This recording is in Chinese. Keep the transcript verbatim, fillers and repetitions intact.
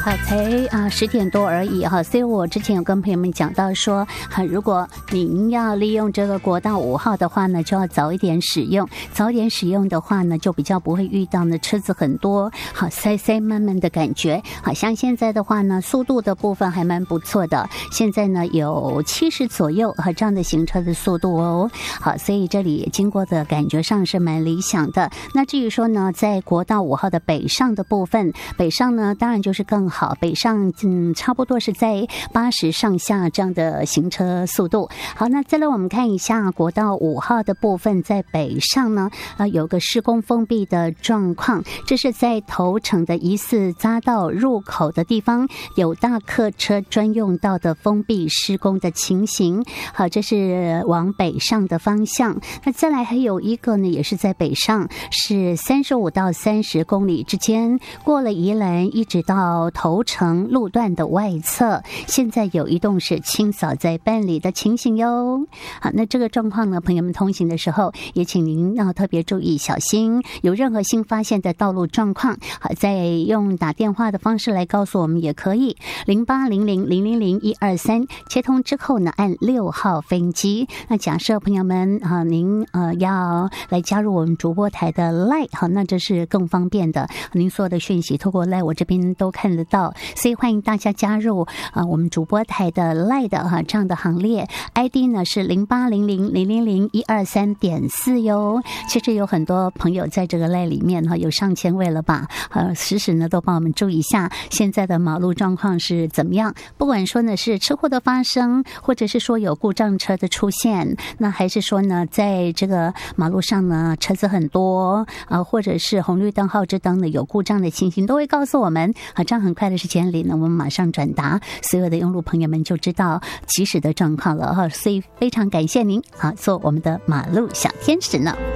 好，才啊十点多而已哈，所以我之前有跟朋友们讲到说，哈，如果您要利用这个国道五号的话呢，就要早一点使用，早一点使用的话呢，就比较不会遇到呢车子很多，好塞塞慢慢的感觉。好像现在的话呢，速度的部分还蛮不错的，现在呢有七十左右和这样的行车的速度哦。好，所以这里经过的感觉上是蛮理想的。那至于说呢，在国道五号的北上的部分，北上呢当然就是更好，北上嗯差不多是在八十上下这样的行车速度。好，那再来我们看一下国道五号的部分，在北上呢呃有个施工封闭的状况，这是在头城的疑似匝道入口的地方有大客车专用道的封闭施工的情形。好，这是往北上的方向。那再来还有一个呢，也是在北上，是三十五到三十公里之间，过了宜兰一直到头城路段的外侧，现在有移动式清扫在办理的情形哟。好，那这个状况呢，朋友们通行的时候也请您要特别注意小心，有任何新发现的道路状况，好，再用打电话的方式来告诉我们也可以，零八零零零零零一二三，接通之后呢，按六号分机。那假设朋友们啊，您呃要来加入我们主播台的 Line， 好，那这是更方便的，您所有的讯息透过 Line 我这边都看得到，所以欢迎大家加入啊、呃、我们主播台的 Line 的哈、啊、这样的行列。I D 呢是零八零零零零零一二三点四哟。其实有很多朋友在这个 Line 里面哈，有上千位了吧？呃，时时呢都帮我们注意一下现在的马路状况是怎么样。不管说呢是车祸的发生，或者是说有故障车的出现，那还是说呢在这个马路上呢车子很多啊、呃，或者是红绿灯、号志灯呢有故障的情形，都会告诉我们。好，这样很快的时间里呢，我们马上转达，所有的用路朋友们就知道及时的状况了哈。所以非常感谢您啊，做我们的马路小天使呢。